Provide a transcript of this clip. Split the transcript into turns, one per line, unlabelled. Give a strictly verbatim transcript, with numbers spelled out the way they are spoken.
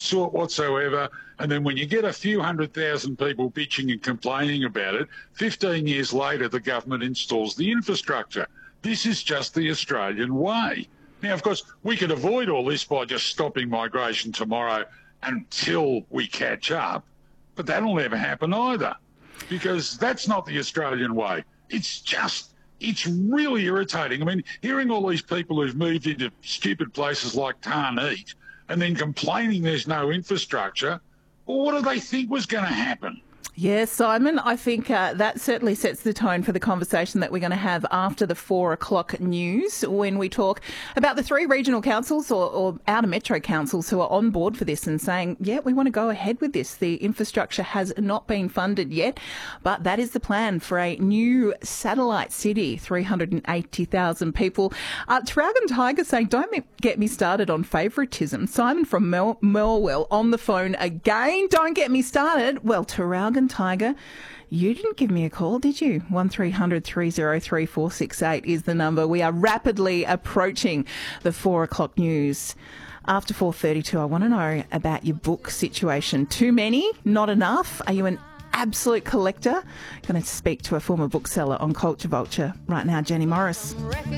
sort whatsoever. And then when you get a few hundred thousand people bitching and complaining about it, fifteen years later, the government installs the infrastructure. This is just the Australian way. Now, of course, we could avoid all this by just stopping migration tomorrow until we catch up, but that'll never happen either, because that's not the Australian way. It's just, it's really irritating. I mean, hearing all these people who've moved into stupid places like Tarneit and then complaining there's no infrastructure, well, what do they think was going to happen?
Yes, Simon, I think uh, that certainly sets the tone for the conversation that we're going to have after the four o'clock news, when we talk about the three regional councils or, or outer metro councils who are on board for this and saying, yeah, we want to go ahead with this. The infrastructure has not been funded yet, but that is the plan for a new satellite city, three hundred eighty thousand people. Uh, Traralgon Tiger saying, don't me, get me started on favouritism. Simon from Mel- Melwell on the phone again. Don't get me started. Well, Traralgon Tiger, you didn't give me a call, did you? one three hundred three oh three four six eight is the number. We are rapidly approaching the four o'clock news. After four thirty-two, I want to know about your book situation. Too many? Not enough? Are you an absolute collector? Going to speak to a former bookseller on Culture Vulture right now, Jenny Morris.